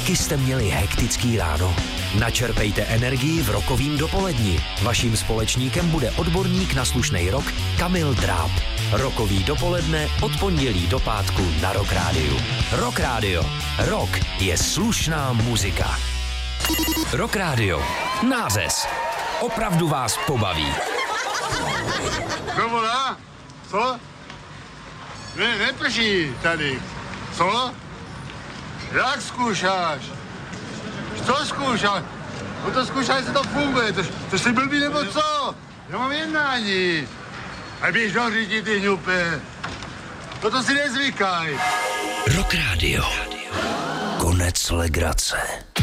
Taky jste měli hektický ráno? Načerpejte energii v rokovým dopoledni. Vaším společníkem bude odborník na slušnej rock Kamil Dráb. Rokový dopoledne od pondělí do pátku na Rock Rádiu. Rock Rádio. Rock je slušná muzika. Rock Rádio. Nářez. Opravdu vás pobaví. Kdo volá? Co? Ne, neprší tady. Co? Jak zkoušáš? Co zkoušáš? No to zkoušáš, jestli to funguje. To jsi blbý nebo co? Já mám jednání. A běž do řidi, ty hňupe. To si nezvykaj. Rock Rádio. Konec legrace.